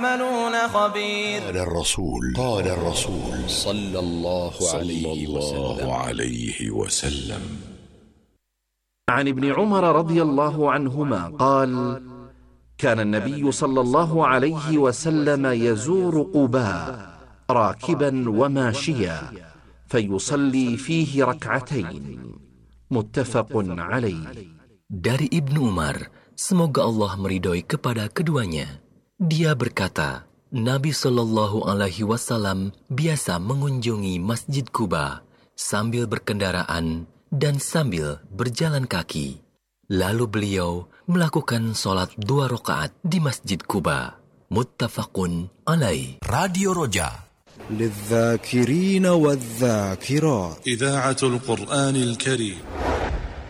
خبير. قال الرسول صلى الله عليه وسلم عن ابن عمر رضي الله عنهما قال: كان النبي صلى الله عليه وسلم يزور قباء راكبا وماشيا فيصلي فيه ركعتين. متفق عليه. Dari Ibnu Umar, semoga Allah meridhoi kepada keduanya, dia berkata, Nabi Shallallahu Alaihi Wasallam biasa mengunjungi Masjid Quba sambil berkendaraan dan sambil berjalan kaki. Lalu beliau melakukan sholat 2 rakaat di Masjid Quba. Muttafaqun alaih. Radio Roja للذاكرين والذاكرات إذاعة القرآن الكريم.